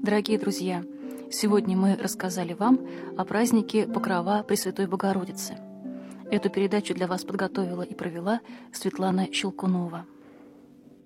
Дорогие друзья, сегодня мы рассказали вам о празднике Покрова Пресвятой Богородицы. Эту передачу для вас подготовила и провела Светлана Щелкунова.